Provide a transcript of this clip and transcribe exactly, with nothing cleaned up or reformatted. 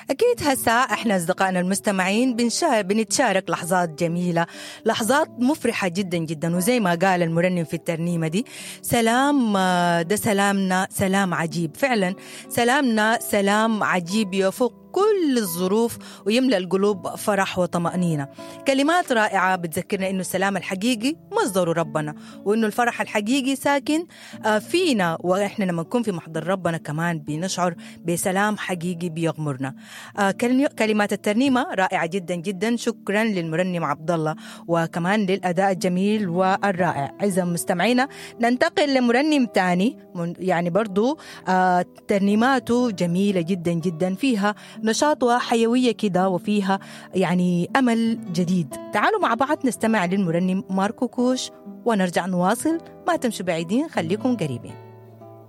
أكيد هسا إحنا أصدقائنا المستمعين بنشا... بنتشارك لحظات جميلة، لحظات مفرحة جدا جدا. وزي ما قال المرنم في الترنيمة دي، سلام ده سلامنا سلام عجيب. فعلا سلامنا سلام عجيب يفوق كل الظروف ويملأ القلوب فرح وطمأنينة. كلمات رائعة بتذكرنا إنه السلام الحقيقي مصدر ربنا، وإنه الفرح الحقيقي ساكن فينا، وإحنا لما نكون في محضر ربنا كمان بنشعر بسلام حقيقي بيغمرنا. كلمات الترنيمة رائعة جدا جدا. شكرا للمرنم عبد الله وكمان للأداء الجميل والرائع. أعزائي المستمعين، ننتقل لمرنم تاني يعني برضو ترنيماته جميلة جدا جدا، فيها نشاط وحيوية كده وفيها يعني أمل جديد. تعالوا مع بعض نستمع للمرنم ماركو كوش ونرجع نواصل. ما تمشوا بعيدين، خليكم قريبين.